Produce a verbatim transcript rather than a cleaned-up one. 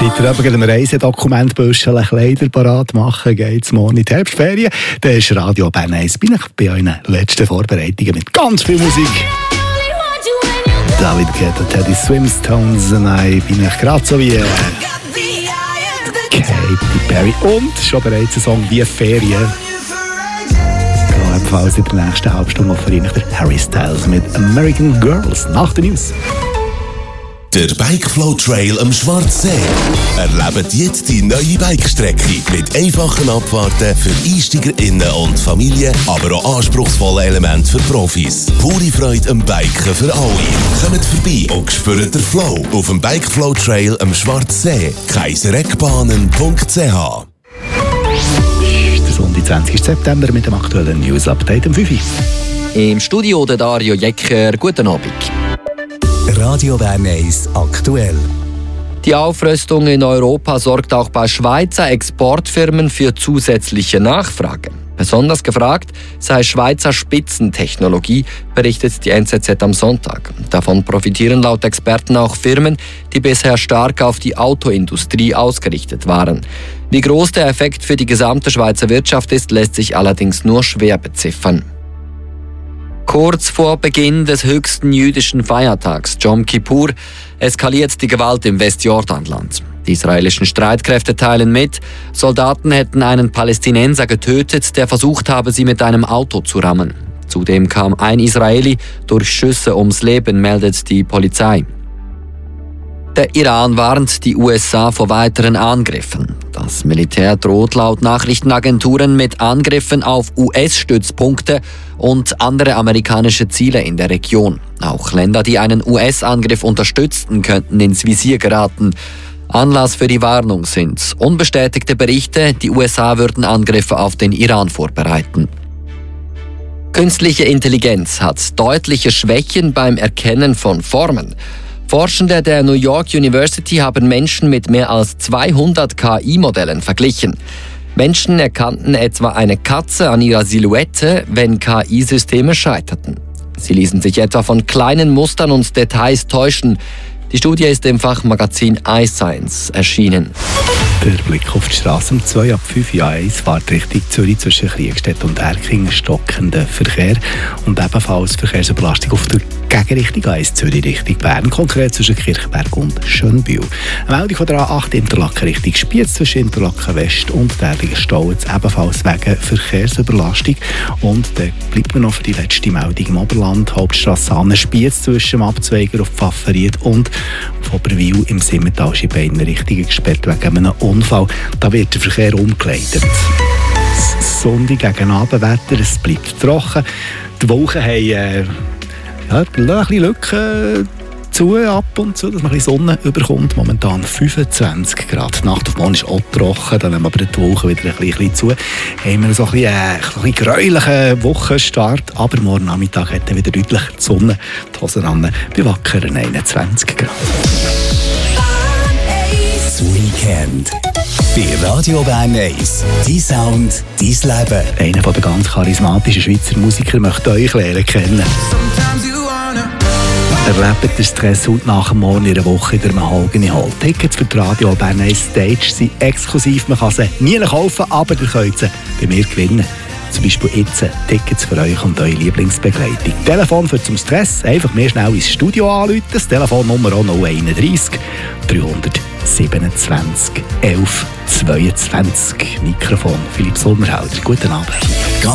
Seid ihr aber einem Reisedokumentbüschel Kleider parat machen, geht's morgen in die Herbstferien. Dann ist Radio Bern eins. Bin ich bei euren letzten Vorbereitungen mit ganz viel Musik. David Guetta, Teddy Swimstones, nein, bin ich gerade so wie äh, Katy Perry und schon bereits ein Song wie Ferien. Ebenfalls in der nächsten Halbstunde für ihn der Harry Styles mit American Girls nach den News. Der Bikeflow Trail am Schwarzsee. Erlebt jetzt die neue Bikestrecke mit einfachen Abfahrten für EinsteigerInnen und Familien, aber auch anspruchsvolle Elemente für Profis. Pure Freude am Biken für alle. Kommt vorbei und spürt den Flow auf dem Bikeflow Trail am Schwarzsee. kaiserreckbahnen punkt c h. Der Sonntag, zwanzigsten September mit dem aktuellen News-Update um fünf Uhr. Im Studio der Dario Jecker. Guten Abend. Radio Bern eins aktuell. Die Aufrüstung in Europa sorgt auch bei Schweizer Exportfirmen für zusätzliche Nachfrage. Besonders gefragt sei Schweizer Spitzentechnologie, berichtet die N Z Z am Sonntag. Davon profitieren laut Experten auch Firmen, die bisher stark auf die Autoindustrie ausgerichtet waren. Wie groß der Effekt für die gesamte Schweizer Wirtschaft ist, lässt sich allerdings nur schwer beziffern. Kurz vor Beginn des höchsten jüdischen Feiertags, Jom Kippur, eskaliert die Gewalt im Westjordanland. Die israelischen Streitkräfte teilen mit, Soldaten hätten einen Palästinenser getötet, der versucht habe, sie mit einem Auto zu rammen. Zudem kam ein Israeli durch Schüsse ums Leben, meldet die Polizei. Der Iran warnt die U S A vor weiteren Angriffen. Das Militär droht laut Nachrichtenagenturen mit Angriffen auf U S-Stützpunkte und andere amerikanische Ziele in der Region. Auch Länder, die einen U S-Angriff unterstützten, könnten ins Visier geraten. Anlass für die Warnung sind unbestätigte Berichte, die U S A würden Angriffe auf den Iran vorbereiten. Künstliche Intelligenz hat deutliche Schwächen beim Erkennen von Formen. Forschende der New York University haben Menschen mit mehr als zweihundert K I-Modellen verglichen. Menschen erkannten etwa eine Katze an ihrer Silhouette, wenn K I-Systeme scheiterten. Sie ließen sich etwa von kleinen Mustern und Details täuschen. Die Studie ist im Fachmagazin iScience erschienen. Der Blick auf die Straße um zwei ab fünf Uhr eins fährt Richtung Zürich zwischen Kriegstedt und Erkingen stockender Verkehr und ebenfalls Verkehrsüberlastung auf der Gegenrichtung eins Zürich Richtung Bern, konkret zwischen Kirchberg und Schönbühl. Eine Meldung von der A acht Interlaken Richtung Spiez zwischen Interlaken West und Derlingen Stau jetzt ebenfalls wegen Verkehrsüberlastung. Und dann bleibt mir noch für die letzte Meldung im Oberland, Hauptstrasse Anne Spiez zwischen dem Abzweiger auf Pfaffenried und auf Oberwil im Simmental ist in beiden Richtungen gesperrt wegen einem Unfall. Da wird der Verkehr umgeleitet. Sonntag gegen Abendwetter, es bleibt trocken. Die Wolken haben äh, ja, ein bisschen Lücken zu, ab und zu, dass man ein bisschen Sonne überkommt. Momentan fünfundzwanzig Grad. Die Nacht auf morgen ist auch trocken, dann nehmen aber die Wolken wieder ein bisschen, ein bisschen zu. Haben wir so ein bisschen, äh, ein bisschen gräulichen Wochenstart, aber morgen Nachmittag hat dann wieder deutlich die Sonne die Hosen an, bei wackeren einundzwanzig Grad. Das Weekend bei Radio Bern eins. Dein Sound, dein Leben. Einer der ganz charismatischen Schweizer Musiker möchte euch lernen kennen. Erlebt den Stress heute nach dem Morgen in einer Woche in der Mahogany Hall. Tickets für die Radio Bern eins Stage sind exklusiv. Man kann sie nie kaufen, aber ihr könnt sie bei mir gewinnen. Zum Beispiel jetzt Tickets für euch und eure Lieblingsbegleitung. Telefon für zum Stress, einfach mehr schnell ins Studio anrufen. Das Telefonnummer auch null einunddreißig dreihundertsiebenundzwanzig elf zweiundzwanzig. Mikrofon Philipp Sommerhalter. Guten Abend.